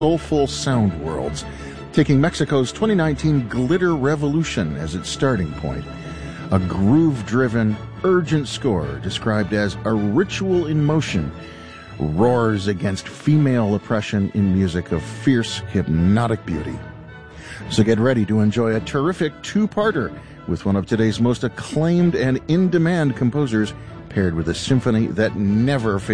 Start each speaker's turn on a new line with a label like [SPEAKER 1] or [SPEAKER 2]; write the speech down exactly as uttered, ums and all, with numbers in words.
[SPEAKER 1] soulful sound worlds, taking Mexico's twenty nineteen Glitter Revolution as its starting point. A groove-driven, urgent score described as a ritual in motion roars against female oppression in music of fierce, hypnotic beauty. So get ready to enjoy a terrific two-parter with one of today's most acclaimed and in-demand composers, paired with a symphony that never fails.